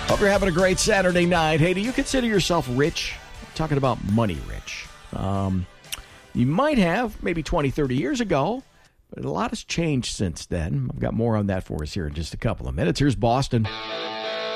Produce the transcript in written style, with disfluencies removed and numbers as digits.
Hope you're having a great Saturday night. Hey, do you consider yourself rich? I'm talking about money rich. You might have, maybe 20, 30 years ago, but a lot has changed since then. I've got more on that for us here in just a couple of minutes. Here's Boston.